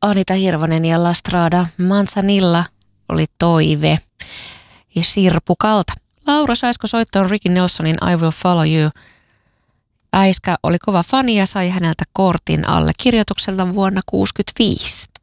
Anita Hirvonen ja La Strada Manzanilla oli Toive. Ja Sirpu Kalta. Laura Saisko soittaa Ricky Nelsonin I Will Follow You. Äiskä oli kova fani ja sai häneltä kortin allekirjoitukselta vuonna 1965.